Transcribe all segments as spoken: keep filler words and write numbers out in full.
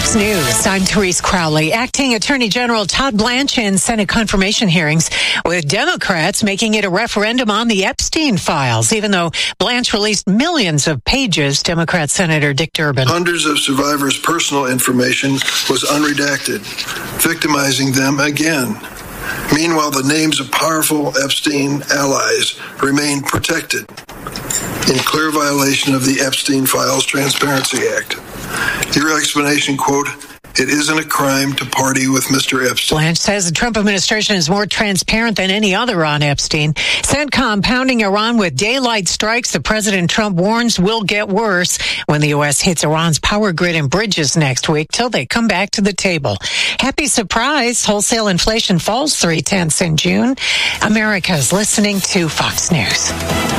Fox News, I'm Therese Crowley. Acting Attorney General Todd Blanche in Senate confirmation hearings with Democrats making it a referendum on the Epstein files, even though Blanche released millions of pages, Democrat Senator Dick Durbin. Hundreds of survivors' personal information was unredacted, victimizing them again. Meanwhile, the names of powerful Epstein allies remain protected in clear violation of the Epstein Files Transparency Act. Your explanation, quote, "It isn't a crime to party with Mister Epstein." Blanche says the Trump administration is more transparent than any other on Epstein. CENTCOM pounding Iran with daylight strikes that President Trump warns will get worse when the U S hits Iran's power grid and bridges next week till they come back to the table. Happy surprise. Wholesale inflation falls three tenths in June. America's listening to Fox News.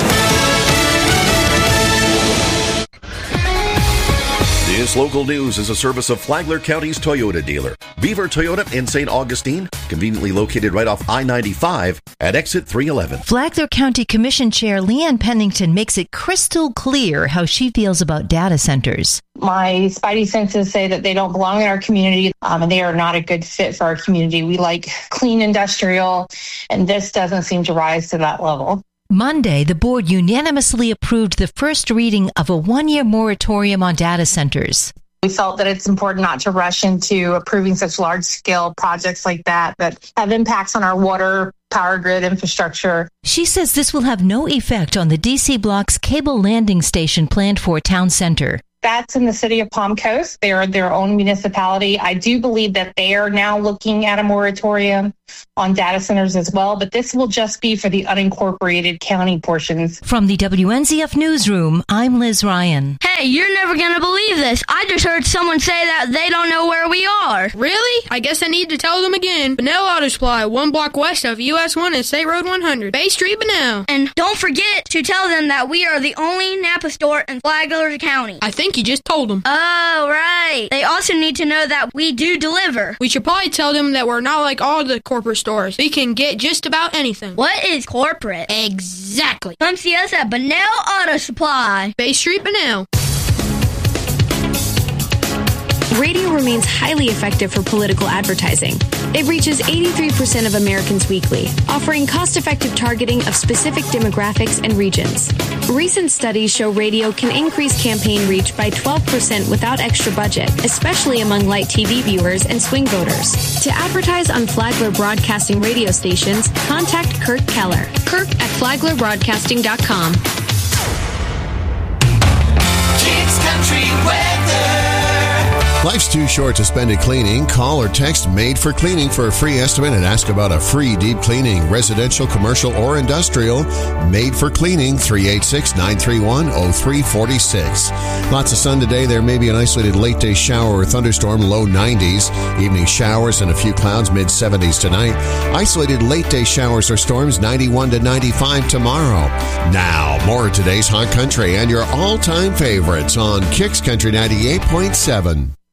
This local news is a service of Flagler County's Toyota dealer, Beaver Toyota in Saint Augustine, conveniently located right off I ninety-five at exit three eleven. Flagler County Commission Chair Leanne Pennington makes it crystal clear how she feels about data centers. My spidey senses say that they don't belong in our community, um, and they are not a good fit for our community. We like clean industrial, and this doesn't seem to rise to that level. Monday, the board unanimously approved the first reading of a one-year moratorium on data centers. We felt that it's important not to rush into approving such large-scale projects like that that have impacts on our water, power grid infrastructure. She says this will have no effect on the D C Block's cable landing station planned for Town Center. That's in the city of Palm Coast. They are their own municipality. I do believe that they are now looking at a moratorium on data centers as well, but this will just be for the unincorporated county portions. From the W N Z F Newsroom, I'm Liz Ryan. Hey, you're never going to believe this. I just heard someone say that they don't know where we are. Really? I guess I need to tell them again. Benell Auto Supply, one block west of U S one and State Road one hundred. Bay Street, Benell. And don't forget to tell them that we are the only Napa store in Flagler County. I think you just told them. Oh, right. They also need to know that we do deliver. We should probably tell them that we're not like all the corporate stores. We can get just about anything. What is corporate? Exactly. Come see us at Benell Auto Supply. Bay Street, Benell. Radio remains highly effective for political advertising. It reaches eighty-three percent of Americans weekly, offering cost-effective targeting of specific demographics and regions. Recent studies show radio can increase campaign reach by twelve percent without extra budget, especially among light T V viewers and swing voters. To advertise on Flagler Broadcasting radio stations, contact Kirk Keller. Kirk at flagler broadcasting dot com. Kicks Country Weather. Life's too short to spend it cleaning. Call or text Made for Cleaning for a free estimate and ask about a free deep cleaning, residential, commercial, or industrial. Made for Cleaning, three eight six, nine three one, zero three four six. Lots of sun today. There may be an isolated late-day shower or thunderstorm, low nineties. Evening showers and a few clouds, mid-seventies tonight. Isolated late-day showers or storms, ninety-one to ninety-five tomorrow. Now, more of today's Hot Country and your all-time favorites on Kicks Country ninety-eight point seven.